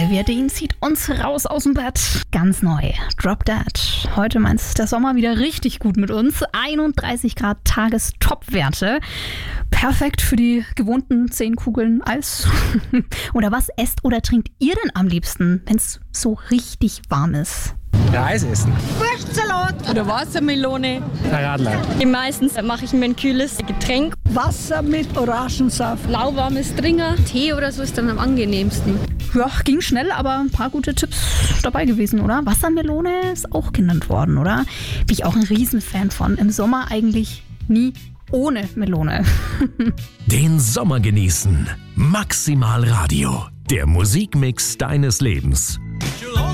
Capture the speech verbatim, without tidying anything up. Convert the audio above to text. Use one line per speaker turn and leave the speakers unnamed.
Olivia Dean zieht uns raus aus dem Bett. Ganz neu. Drop Dead. Heute meint der Sommer wieder richtig gut mit uns. einunddreißig Grad Tagestopwerte. Perfekt für die gewohnten zehn Kugeln Eis. Oder was esst oder trinkt ihr denn am liebsten, wenn es so richtig warm ist?
Reis essen.
Wurstsalat oder Wassermelone.
Radler.
Meistens mache ich mir ein kühles Getränk.
Wasser mit Orangensaft.
Lauwarmes Stringer. Tee oder so ist dann am angenehmsten.
Ja, ging schnell, aber ein paar gute Tipps dabei gewesen, oder? Wassermelone ist auch genannt worden, oder? Bin ich auch ein Riesenfan von. Im Sommer eigentlich nie ohne Melone.
Den Sommer genießen. Maximal Radio. Der Musikmix deines Lebens.